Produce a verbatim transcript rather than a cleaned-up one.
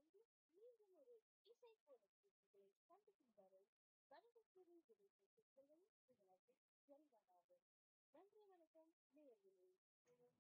வந்து மீண்டும் ஒரு இசை கோலத்தில் உங்களை சந்திக்கும் வரை வணக்கத்துடன் விடைபெற்றுக் கொள்வது